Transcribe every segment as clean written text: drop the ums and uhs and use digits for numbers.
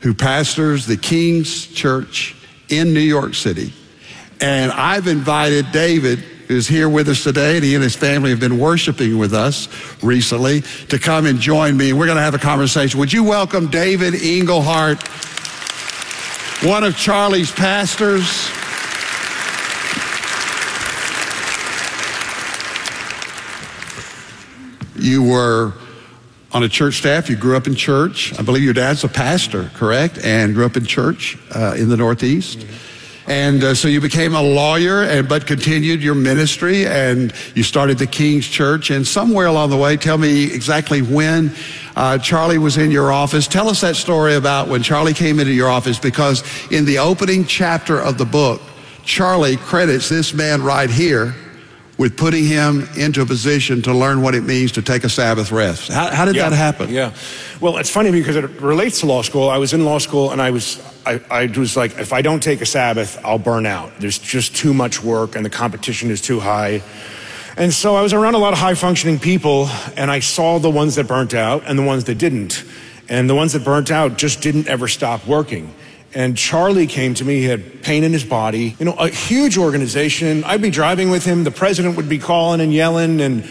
who pastors the King's Church in New York City. And I've invited David, who's here with us today, and he and his family have been worshiping with us recently, to come and join me. We're going to have a conversation. Would you welcome David Engelhardt, one of Charlie's pastors? You were on a church staff. You grew up in church. I believe your dad's a pastor, correct? And grew up in church in the Northeast. Mm-hmm. And so you became a lawyer, but continued your ministry, and you started the King's Church. And somewhere along the way, tell me exactly when Charlie was in your office. Tell us that story about when Charlie came into your office, because in the opening chapter of the book, Charlie credits this man right here with putting him into a position to learn what it means to take a Sabbath rest. How did that happen? Yeah. Well, it's funny because it relates to law school. I was in law school, and I was like, if I don't take a Sabbath, I'll burn out. There's just too much work, and the competition is too high. And so I was around a lot of high-functioning people, and I saw the ones that burnt out and the ones that didn't. And the ones that burnt out just didn't ever stop working. And Charlie came to me. He had pain in his body. You know, a huge organization. I'd be driving with him. The president would be calling and yelling. And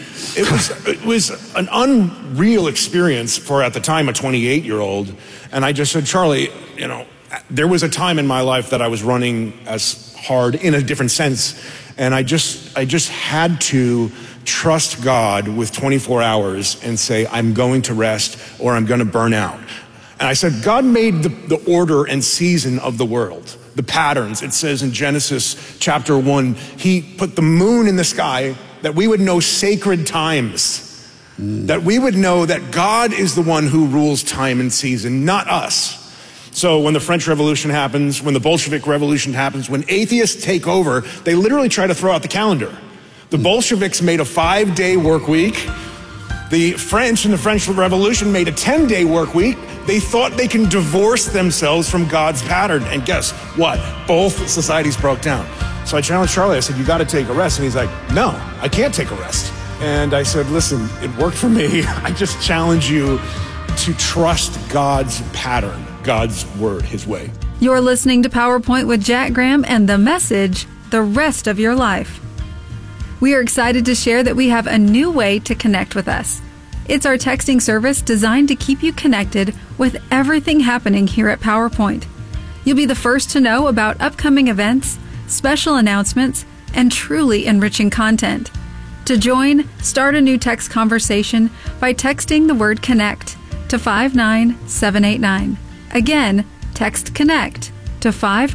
it was an unreal experience for, at the time, a 28-year-old. And I just said, Charlie, you know, there was a time in my life that I was running as hard in a different sense. And I just had to trust God with 24 hours and say, I'm going to rest or I'm going to burn out. And I said, God made the order and season of the world, the patterns. It says in Genesis chapter 1, he put the moon in the sky that we would know sacred times, that we would know that God is the one who rules time and season, not us. So when the French Revolution happens, when the Bolshevik Revolution happens, when atheists take over, they literally try to throw out the calendar. The Bolsheviks made a 5-day work week. The French in the French Revolution made a 10-day work week. They thought they can divorce themselves from God's pattern. And guess what? Both societies broke down. So I challenged Charlie. I said, you got to take a rest. And he's like, no, I can't take a rest. And I said, listen, it worked for me. I just challenge you to trust God's pattern, God's word, his way. You're listening to PowerPoint with Jack Graham and the message, The Rest of Your Life. We are excited to share that we have a new way to connect with us. It's our texting service designed to keep you connected with everything happening here at PowerPoint. You'll be the first to know about upcoming events, special announcements, and truly enriching content. To join, start a new text conversation by texting the word CONNECT to 59789. Again, text CONNECT to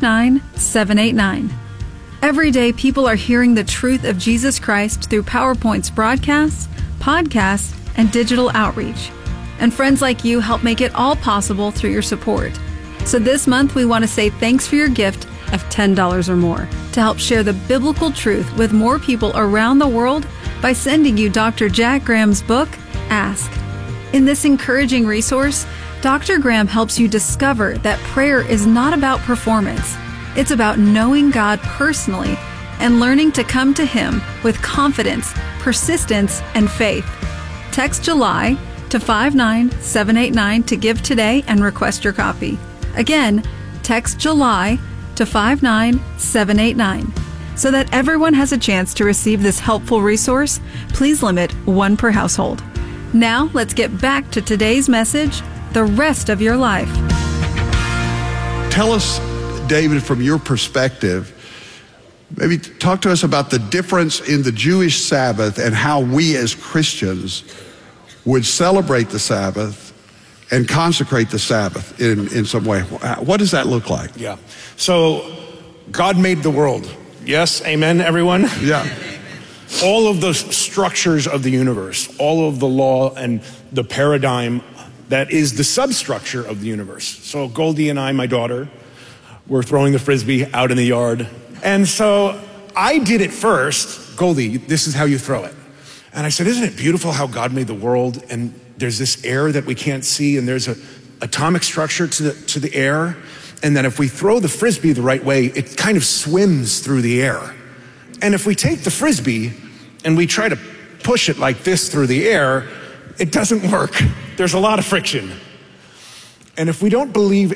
59789. Every day, people are hearing the truth of Jesus Christ through PowerPoint's broadcasts, podcasts, and digital outreach. And friends like you help make it all possible through your support. So this month, we want to say thanks for your gift of $10 or more to help share the biblical truth with more people around the world by sending you Dr. Jack Graham's book, Ask. In this encouraging resource, Dr. Graham helps you discover that prayer is not about performance. It's about knowing God personally and learning to come to Him with confidence, persistence, and faith. Text July to 59789 to give today and request your copy. Again, text July to 59789. So that everyone has a chance to receive this helpful resource, please limit one per household. Now, let's get back to today's message, The Rest of Your Life. Tell us, David, from your perspective, maybe talk to us about the difference in the Jewish Sabbath and how we as Christians would celebrate the Sabbath and consecrate the Sabbath in some way. What does that look like? Yeah. So God made the world. Yes, amen, everyone? Yeah. All of the structures of the universe, all of the law and the paradigm that is the substructure of the universe. So Goldie and I, my daughter, were throwing the Frisbee out in the yard. And so I did it first. Goldie, this is how you throw it. And I said, isn't it beautiful how God made the world? And there's this air that we can't see, and there's an atomic structure to the air. And then if we throw the Frisbee the right way, it kind of swims through the air. And if we take the Frisbee and we try to push it like this through the air, it doesn't work. There's a lot of friction. And if we don't believe